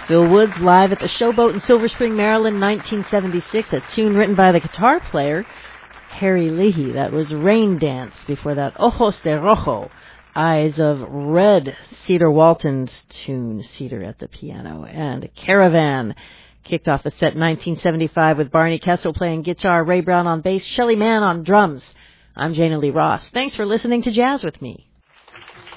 Phil Woods live at the Showboat in Silver Spring, Maryland, 1976. A tune written by the guitar player, Harry Leahy. That was Rain Dance. Before that, Ojos de Rojo, Eyes of Red, Cedar Walton's tune, Cedar at the piano. And Caravan kicked off the set in 1975 with Barney Kessel playing guitar, Ray Brown on bass, Shelley Mann on drums. I'm Jana Lee Ross. Thanks for listening to Jazz with Me.